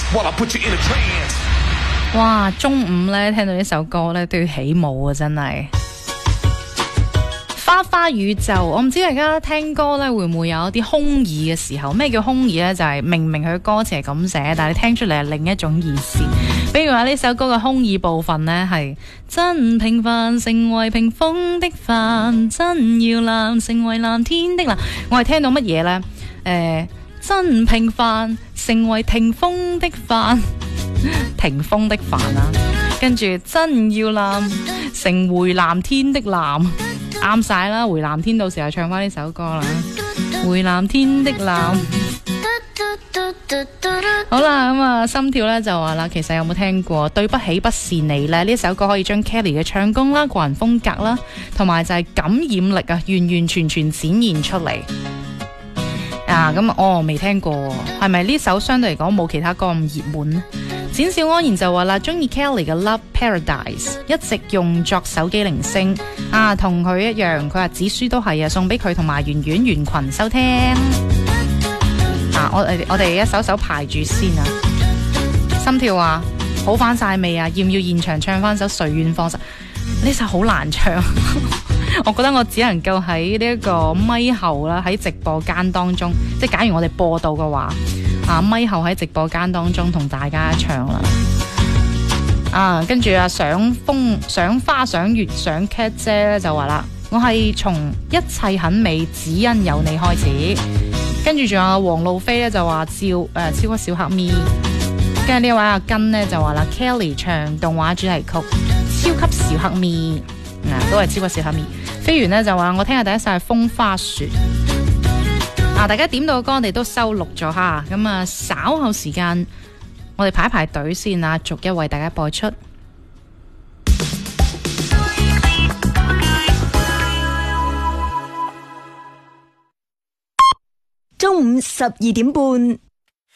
while I put you in a trance。 哇，中午咧聽到呢首歌咧都要起舞啊，真係。花花宇宙，我唔知大家聽歌咧會唔會有一啲空耳嘅時候？咩叫空耳咧？就係明明佢嘅歌詞係咁寫，但係你聽出嚟係另一種意思。比如話呢首歌嘅空耳部分呢，係真平凡成為屏風的帆，真耀藍成為藍天的藍。我係聽到乜嘢呢？真平凡成為霆鋒的帆，霆鋒的帆啊！跟住真耀藍成回藍天的藍。啱晒啦，回藍天到時候唱翻呢首歌啦，回藍天的藍。好啦，咁啊，心跳咧就話啦，其實有冇聽過對不起不是你咧？呢首歌可以將 Kelly 嘅唱功啦、個人風格啦，同埋就係感染力啊，完完全全展現出嚟。啊，咁未聽過，係咪呢首相對嚟講冇其他歌咁熱門呢？展少安然就話啦，中意 Kelly 嘅 Love Paradise， 一直用作手機鈴聲啊，同佢一樣，佢話子書都係啊，送俾佢同埋圓圓圓群收聽啊！我哋一首首排住先啊！心跳話好翻晒未啊？要唔要現場唱翻首《誰願放手》？呢首好難唱，我覺得我只能夠喺呢一個咪後啦，喺直播間當中，即係假如我哋播到嘅話。咪後喺直播間當中同大家唱啦，跟住賞風賞花賞月賞 cat 姐就話啦，我係從一切很美只因有你開始，跟住仲有黃路飛咧就話超級小黑咪，跟住呢位阿根呢就話啦 Kelly 唱動畫主題曲超級小黑咪，都係超級小黑咪。飛完呢就話我聽日第一首係風花雪。大家點到嘅歌我哋都收錄咗哈，咁稍後時間我哋排隊先啊，逐一為大家播出。 中午12點半。